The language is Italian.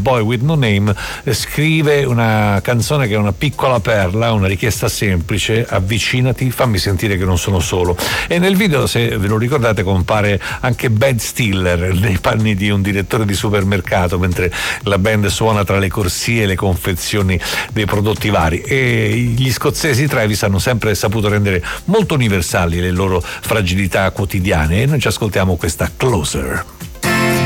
Boy with No Name, scrive una canzone che è una piccola perla, una richiesta semplice: avvicinati, fammi sentire che non sono solo. E nel video, se ve lo ricordate, compare anche Ben Stiller nei panni di un direttore di supermercato mentre la band suona tra le corsie e le confezioni dei prodotti vari. E gli scozzesi Travis hanno sempre saputo rendere molto universali le loro fragilità quotidiane, e noi ci ascoltiamo questa Closer.